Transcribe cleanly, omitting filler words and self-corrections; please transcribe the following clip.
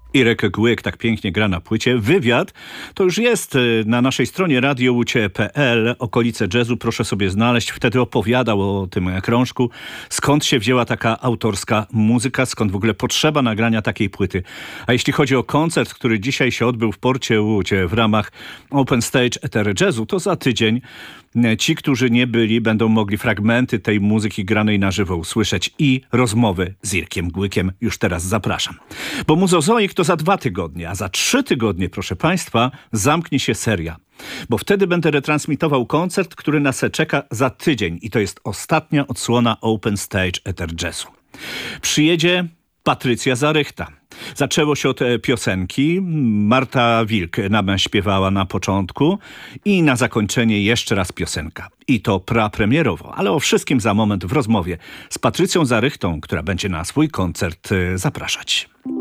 Irek Głyk tak pięknie gra na płycie. Wywiad to już jest na naszej stronie radioucie.pl, okolice jazzu, proszę sobie znaleźć. Wtedy opowiadał o tym krążku, skąd się wzięła taka autorska muzyka, skąd w ogóle potrzeba nagrania takiej płyty. A jeśli chodzi o koncert, który dzisiaj się odbył w porcie Łódź w ramach Open Stage Etery Jazzu, to za tydzień ci, którzy nie byli, będą mogli fragmenty tej muzyki granej na żywo usłyszeć i rozmowy z Irkiem Głykiem. Już teraz zapraszam. Bo Muzozoik to za 2 tygodnie, a za 3 tygodnie, proszę Państwa, zamknie się seria. Bo wtedy będę retransmitował koncert, który nas czeka za tydzień. I to jest ostatnia odsłona Open Stage Etery Jazzu. Przyjedzie Patrycja Zarychta. Zaczęło się od piosenki. Marta Wilk nam śpiewała na początku i na zakończenie jeszcze raz piosenka. I to prapremierowo, ale o wszystkim za moment w rozmowie z Patrycją Zarychtą, która będzie na swój koncert zapraszać.